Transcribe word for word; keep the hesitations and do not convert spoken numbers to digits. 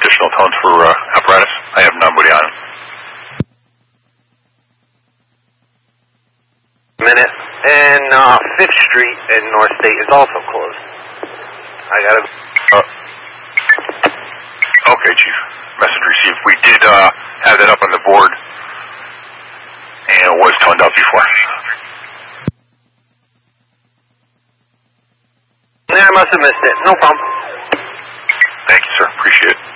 additional tones for uh, apparatus? I have nobody on. Minute. And uh, Fifth Street and North State is also closed. I gotta... Uh, okay, Chief. Message received. We did uh, have that up on the board, and it was toned out before. Yeah, I must have missed it. No problem. Thank you, sir. Appreciate it.